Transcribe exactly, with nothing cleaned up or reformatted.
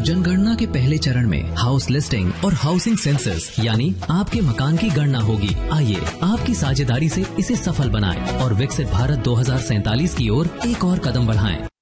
जनगणना के पहले चरण में हाउस लिस्टिंग और हाउसिंग सेंसस यानी आपके मकान की गणना होगी। आइए आपकी साझेदारी से इसे सफल बनाएं और विकसित भारत दो हज़ार सैंतालीस की ओर एक और कदम बढ़ाएं।